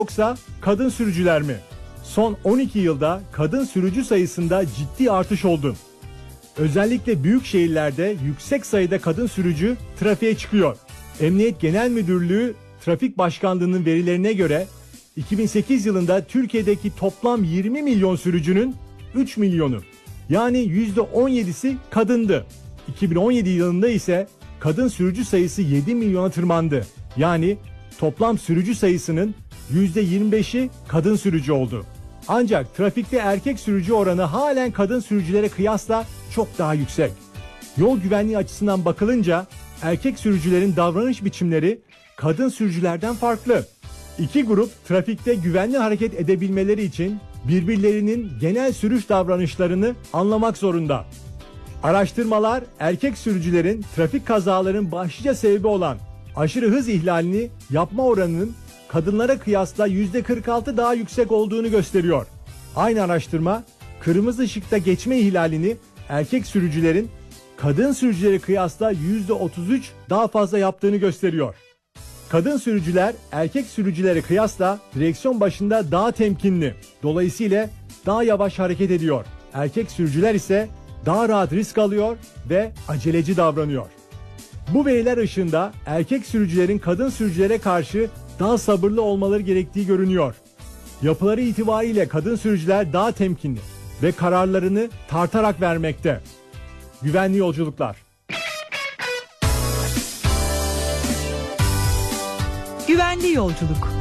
yoksa kadın sürücüler mi? Son 12 yılda kadın sürücü sayısında ciddi artış oldu. Özellikle büyük şehirlerde yüksek sayıda kadın sürücü trafiğe çıkıyor. Emniyet Genel Müdürlüğü Trafik Başkanlığı'nın verilerine göre 2008 yılında Türkiye'deki toplam 20 milyon sürücünün 3 milyonu yani %17'si kadındı. 2017 yılında ise kadın sürücü sayısı 7 milyona tırmandı. Yani toplam sürücü sayısının %25'i kadın sürücü oldu. Ancak trafikte erkek sürücü oranı halen kadın sürücülere kıyasla çok daha yüksek. Yol güvenliği açısından bakılınca erkek sürücülerin davranış biçimleri kadın sürücülerden farklı. İki grup trafikte güvenli hareket edebilmeleri için birbirlerinin genel sürüş davranışlarını anlamak zorunda. Araştırmalar erkek sürücülerin trafik kazalarının başlıca sebebi olan aşırı hız ihlalini yapma oranının kadınlara kıyasla %46 daha yüksek olduğunu gösteriyor. Aynı araştırma kırmızı ışıkta geçme ihlalini erkek sürücülerin kadın sürücülere kıyasla %33 daha fazla yaptığını gösteriyor. Kadın sürücüler erkek sürücülere kıyasla direksiyon başında daha temkinli, dolayısıyla daha yavaş hareket ediyor. Erkek sürücüler ise daha rahat risk alıyor ve aceleci davranıyor. Bu veriler ışığında erkek sürücülerin kadın sürücülere karşı daha sabırlı olmaları gerektiği görünüyor. Yapıları itibariyle kadın sürücüler daha temkinli ve kararlarını tartarak vermekte. Güvenli yolculuklar. Güvenli yolculuk.